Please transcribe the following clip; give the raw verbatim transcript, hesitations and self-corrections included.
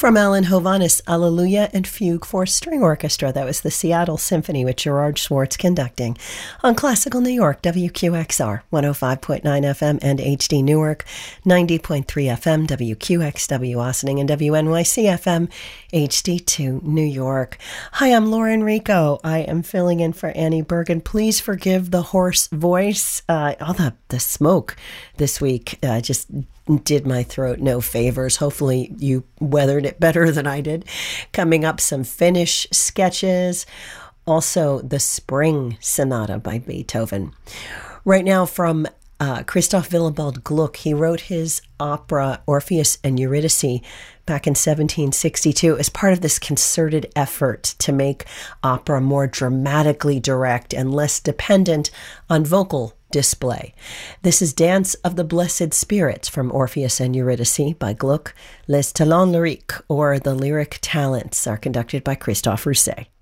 From Alan Hovhaness, Alleluia and Fugue for String Orchestra. That was the Seattle Symphony with Gerard Schwartz conducting. On Classical New York, W Q X R, one oh five point nine F M and H D Newark, ninety point three F M, W Q X W Ossining, and W N Y C F M, H D two New York. Hi, I'm Lauren Rico. I am filling in for Annie Bergen. Please forgive the hoarse voice. Uh, all the, the smoke this week uh, just did my throat no favors. Hopefully you weathered it better than I did. Coming up, some Finnish sketches. Also, the Spring Sonata by Beethoven. Right now from uh, Christoph Willibald Gluck. He wrote his opera Orpheus and Eurydice back in seventeen sixty-two as part of this concerted effort to make opera more dramatically direct and less dependent on vocal display. This is Dance of the Blessed Spirits from Orpheus and Eurydice by Gluck. Les Talents Lyriques, or the Lyric Talents, are conducted by Christophe Rousset.